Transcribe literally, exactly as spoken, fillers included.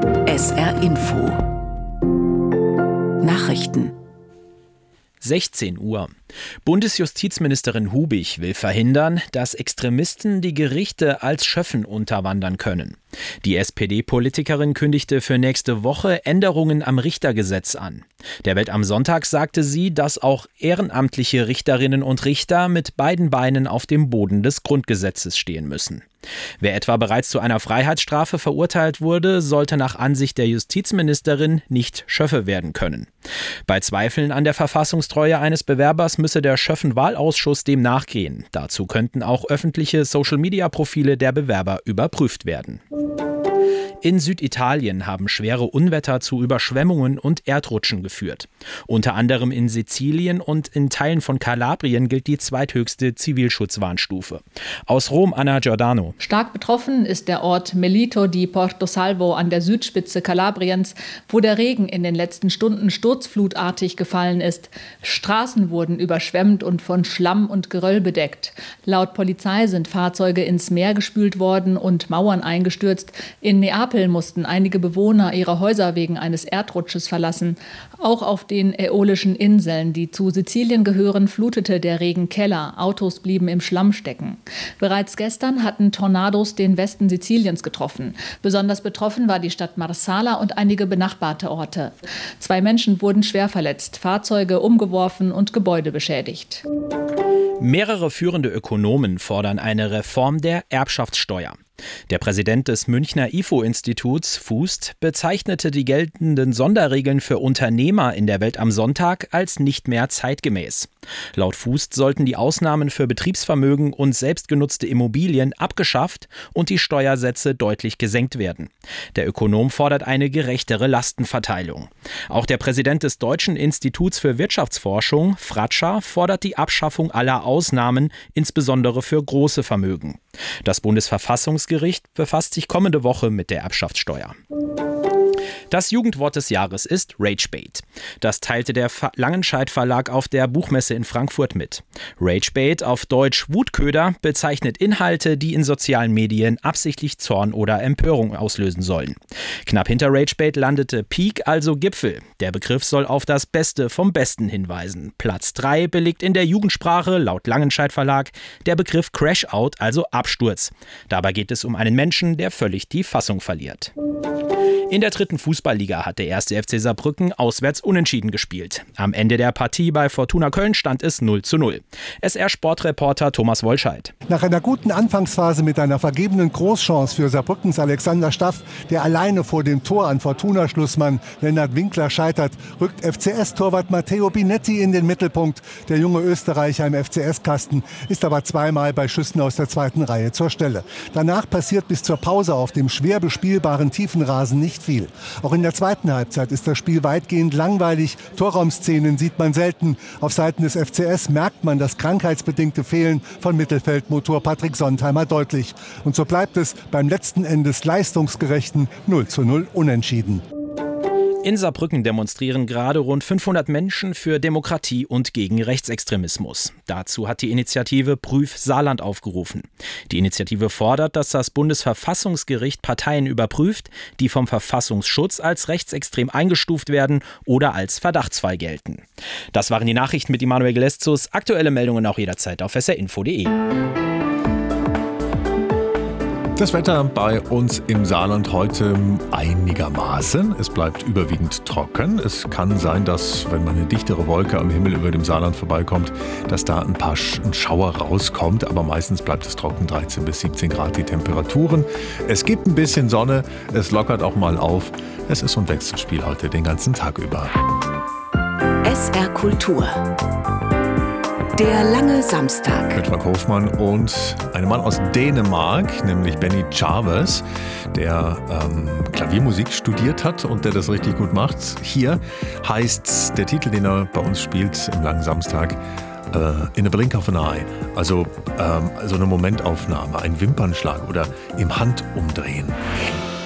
S R Info Nachrichten sechzehn Uhr. Bundesjustizministerin Hubig will verhindern, dass Extremisten die Gerichte als Schöffen unterwandern können. Die S P D-Politikerin kündigte für nächste Woche Änderungen am Richtergesetz an. Der Welt am Sonntag sagte sie, dass auch ehrenamtliche Richterinnen und Richter mit beiden Beinen auf dem Boden des Grundgesetzes stehen müssen. Wer etwa bereits zu einer Freiheitsstrafe verurteilt wurde, sollte nach Ansicht der Justizministerin nicht Schöffe werden können. Bei Zweifeln an der Verfassungstreue eines Bewerbers müsse der Schöffenwahlausschuss dem nachgehen. Dazu könnten auch öffentliche Social-Media-Profile der Bewerber überprüft werden. In Süditalien haben schwere Unwetter zu Überschwemmungen und Erdrutschen geführt. Unter anderem in Sizilien und in Teilen von Kalabrien gilt die zweithöchste Zivilschutzwarnstufe. Aus Rom, Anna Giordano. Stark betroffen ist der Ort Melito di Portosalvo an der Südspitze Kalabriens, wo der Regen in den letzten Stunden sturzflutartig gefallen ist. Straßen wurden überschwemmt und von Schlamm und Geröll bedeckt. Laut Polizei sind Fahrzeuge ins Meer gespült worden und Mauern eingestürzt. In Neapel mussten einige Bewohner ihre Häuser wegen eines Erdrutsches verlassen. Auch auf den Äolischen Inseln, die zu Sizilien gehören, flutete der Regen Keller. Autos blieben im Schlamm stecken. Bereits gestern hatten Tornados den Westen Siziliens getroffen. Besonders betroffen war die Stadt Marsala und einige benachbarte Orte. Zwei Menschen wurden schwer verletzt, Fahrzeuge umgeworfen und Gebäude beschädigt. Mehrere führende Ökonomen fordern eine Reform der Erbschaftssteuer. Der Präsident des Münchner I F O-Instituts, Fußt, bezeichnete die geltenden Sonderregeln für Unternehmer in der Welt am Sonntag als nicht mehr zeitgemäß. Laut Fußt sollten die Ausnahmen für Betriebsvermögen und selbstgenutzte Immobilien abgeschafft und die Steuersätze deutlich gesenkt werden. Der Ökonom fordert eine gerechtere Lastenverteilung. Auch der Präsident des Deutschen Instituts für Wirtschaftsforschung, Fratscher, fordert die Abschaffung aller Ausnahmen, insbesondere für große Vermögen. Das Bundesverfassungsgericht befasst sich kommende Woche mit der Erbschaftssteuer. Das Jugendwort des Jahres ist Ragebait. Das teilte der Langenscheidt Verlag auf der Buchmesse in Frankfurt mit. Ragebait, auf Deutsch Wutköder, bezeichnet Inhalte, die in sozialen Medien absichtlich Zorn oder Empörung auslösen sollen. Knapp hinter Ragebait landete Peak, also Gipfel. Der Begriff soll auf das Beste vom Besten hinweisen. Platz drei belegt in der Jugendsprache, laut Langenscheidt Verlag, der Begriff Crash-Out, also Absturz. Dabei geht es um einen Menschen, der völlig die Fassung verliert. In der dritten Fußballliga hat der erste F C Saarbrücken auswärts unentschieden gespielt. Am Ende der Partie bei Fortuna Köln stand es null zu null. S R-Sportreporter Thomas Wollscheid. Nach einer guten Anfangsphase mit einer vergebenen Großchance für Saarbrückens Alexander Staff, der alleine vor dem Tor an Fortuna-Schlussmann Lennart Winkler scheitert, rückt F C S-Torwart Matteo Binetti in den Mittelpunkt. Der junge Österreicher im F C S-Kasten ist aber zweimal bei Schüssen aus der zweiten Reihe zur Stelle. Danach passiert bis zur Pause auf dem schwer bespielbaren Tiefenrasen nicht viel. Auch in der zweiten Halbzeit ist das Spiel weitgehend langweilig. Torraumszenen sieht man selten. Auf Seiten des F C S merkt man das krankheitsbedingte Fehlen von Mittelfeldmotor Patrick Sontheimer deutlich. Und so bleibt es beim letzten Endes leistungsgerechten null zu null Unentschieden. In Saarbrücken demonstrieren gerade rund fünfhundert Menschen für Demokratie und gegen Rechtsextremismus. Dazu hat die Initiative Prüf Saarland aufgerufen. Die Initiative fordert, dass das Bundesverfassungsgericht Parteien überprüft, die vom Verfassungsschutz als rechtsextrem eingestuft werden oder als Verdachtsfall gelten. Das waren die Nachrichten mit Immanuel Geleszus. Aktuelle Meldungen auch jederzeit auf s r info punkt d e. Das Wetter bei uns im Saarland heute einigermaßen. Es bleibt überwiegend trocken. Es kann sein, dass, wenn man eine dichtere Wolke am Himmel über dem Saarland vorbeikommt, dass da ein paar Sch- ein Schauer rauskommt. Aber meistens bleibt es trocken, dreizehn bis siebzehn Grad die Temperaturen. Es gibt ein bisschen Sonne, es lockert auch mal auf. Es ist so ein Wechselspiel heute den ganzen Tag über. S R Kultur. Der lange Samstag. Mit Frank Hofmann und einem Mann aus Dänemark, nämlich Benny Chavez, der ähm, Klaviermusik studiert hat und der das richtig gut macht. Hier heißt der Titel, den er bei uns spielt im langen Samstag, äh, In a Blink of an Eye. Also ähm, so eine Momentaufnahme, ein Wimpernschlag oder im Handumdrehen.